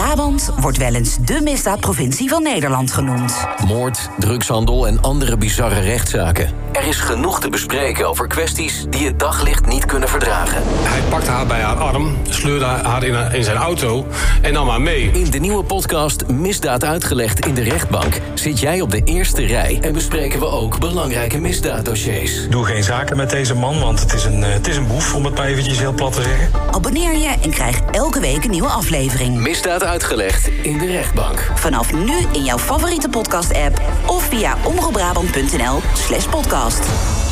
Brabant wordt wel eens de misdaadprovincie van Nederland genoemd. Moord, drugshandel en andere bizarre rechtszaken. Er is genoeg te bespreken over kwesties die het daglicht niet kunnen verdragen. Hij pakte haar bij haar arm, sleurde haar in zijn auto en nam haar mee. In de nieuwe podcast Misdaad uitgelegd in de rechtbank zit jij op de eerste rij en bespreken we ook belangrijke misdaaddossiers. Doe geen zaken met deze man, want het is een boef, om het maar eventjes heel plat te zeggen. Abonneer je en krijg elke week een nieuwe aflevering. Misdaad uitgelegd in de rechtbank. Vanaf nu in jouw favoriete podcast-app of via omroepbrabant.nl/podcast.